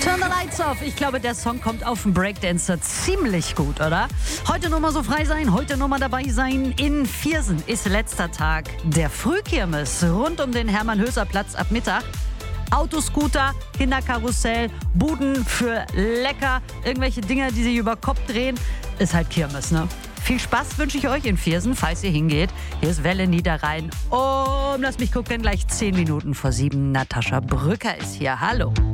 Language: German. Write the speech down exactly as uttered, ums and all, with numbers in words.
Turn the Lights Off. Ich glaube, der Song kommt auf den Breakdancer ziemlich gut, oder? Heute nur mal so frei sein, heute nur mal dabei sein. In Viersen ist letzter Tag der Frühkirmes rund um den Hermann-Höser-Platz ab Mittag. Autoscooter, Kinderkarussell, Buden für lecker, irgendwelche Dinger, die sich über Kopf drehen. Ist halt Kirmes, ne? Viel Spaß wünsche ich euch in Viersen, falls ihr hingeht. Hier ist Welle Niederrhein. Um, lass mich gucken, gleich zehn Minuten vor sieben. Natascha Brücker ist hier. Hallo.